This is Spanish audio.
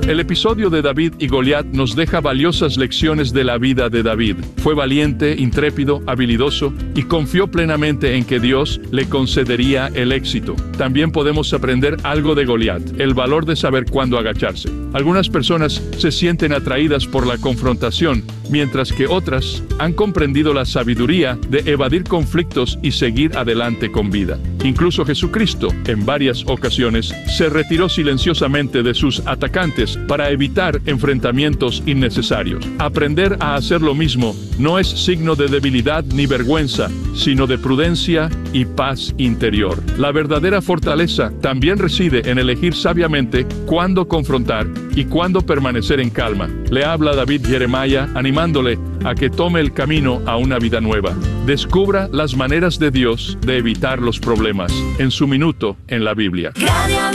El episodio de David y Goliat nos deja valiosas lecciones de la vida de David. Fue valiente, intrépido, habilidoso y confió plenamente en que Dios le concedería el éxito. También podemos aprender algo de Goliat, el valor de saber cuándo agacharse. Algunas personas se sienten atraídas por la confrontación, mientras que otras han comprendido la sabiduría de evadir conflictos y seguir adelante con vida. Incluso Jesucristo, en varias ocasiones, se retiró silenciosamente de sus atacantes para evitar enfrentamientos innecesarios. Aprender a hacer lo mismo no es signo de debilidad ni vergüenza, sino de prudencia y paz interior. La verdadera fortaleza también reside en elegir sabiamente cuándo confrontar y cuándo permanecer en calma. Le habla David Jeremiah, animándole a que tome el camino a una vida nueva. Descubra las maneras de Dios de evitar los problemas en su minuto en la Biblia.